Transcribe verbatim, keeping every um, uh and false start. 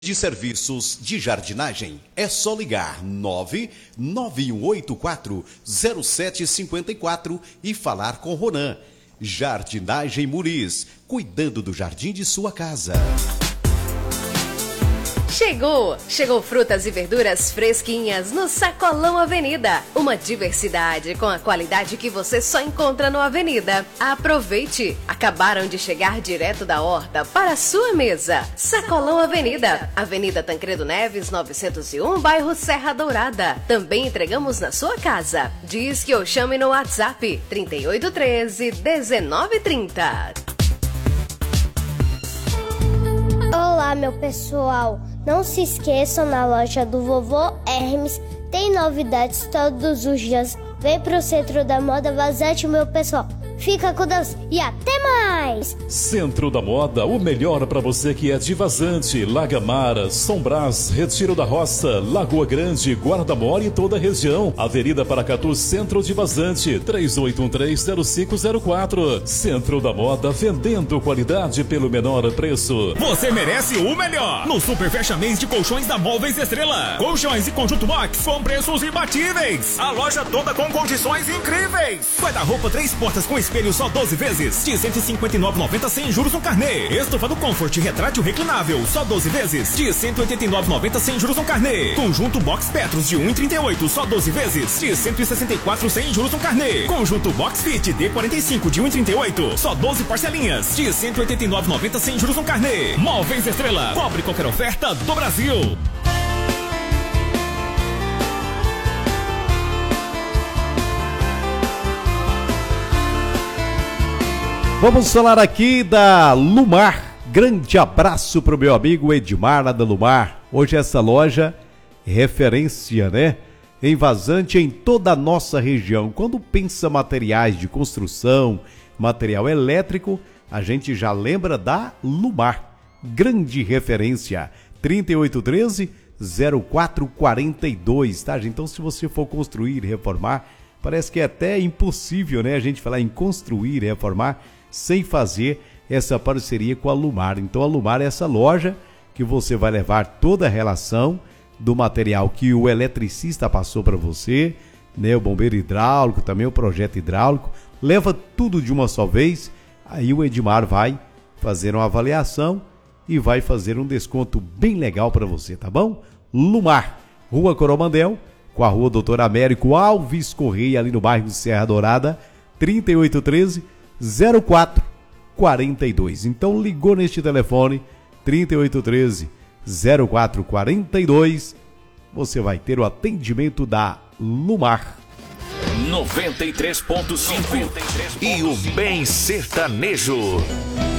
De serviços de jardinagem, é só ligar nove nove um oito quatro zero sete cinco quatro e falar com Ronan. Jardinagem Muniz, cuidando do jardim de sua casa. Chegou! Chegou frutas e verduras fresquinhas no Sacolão Avenida. Uma diversidade com a qualidade que você só encontra no Avenida. Aproveite! Acabaram de chegar direto da horta para a sua mesa. Sacolão Avenida, Avenida Tancredo Neves, novecentos e um, bairro Serra Dourada. Também entregamos na sua casa. Diz que eu chame no WhatsApp trinta e oito treze, dezenove trinta. Olá, meu pessoal. Não se esqueçam, na loja do Vovô Hermes tem novidades todos os dias. Vem pro Centro da Moda Vazante, meu pessoal. Fica com Deus e até mais! Centro da Moda, o melhor para você que é de Vazante, Lagamara, São Brás, Retiro da Roça, Lagoa Grande, Guarda Mole e toda a região. Avenida Paracatu, Centro de Vazante, três oito um três zero cinco zero quatro. Centro da Moda, vendendo qualidade pelo menor preço. Você merece o melhor no Super Fecha Mês de Colchões da Móveis Estrela. Colchões e conjunto box com preços imbatíveis. A loja toda com condições incríveis. Guarda-roupa três portas com espelho só doze vezes de cento e cinquenta e nove reais e noventa centavos sem juros no carnê. Estofa do Comfort retrátil reclinável só doze vezes de cento e oitenta e nove reais e noventa centavos sem juros no carnê. Conjunto Box Petros de um real e trinta e oito centavos só doze vezes de cento e sessenta e quatro reais sem juros no carnê. Conjunto Box Fit D quarenta e cinco de um real e trinta e oito centavos só doze parcelinhas de cento e oitenta e nove reais e noventa centavos sem juros no carnê. Móveis Estrela, cobre qualquer oferta do Brasil. Vamos falar aqui da Lumar. Grande abraço pro meu amigo Edmar lá da Lumar. Hoje essa loja é referência, né? Em Vazante, em toda a nossa região. Quando pensa materiais de construção, material elétrico, a gente já lembra da Lumar. Grande referência. trinta e oito treze, zero quatro quarenta e dois, tá, gente? Então, se você for construir, reformar, parece que é até impossível, né? A gente falar em construir, reformar, sem fazer essa parceria com a Lumar. Então a Lumar é essa loja que você vai levar toda a relação do material que o eletricista passou para você, né? O bombeiro hidráulico, também o projeto hidráulico, leva tudo de uma só vez. Aí o Edmar vai fazer uma avaliação e vai fazer um desconto bem legal para você, tá bom? Lumar, Rua Coromandel, com a Rua Doutor Américo Alves Correia, ali no bairro Serra Dourada, trinta e oito treze, zero quatro quarenta e dois. Então ligou neste telefone trinta e oito treze, zero quatro quarenta e dois, você vai ter o atendimento da Lumar. noventa e três ponto cinco e o Bem Sertanejo.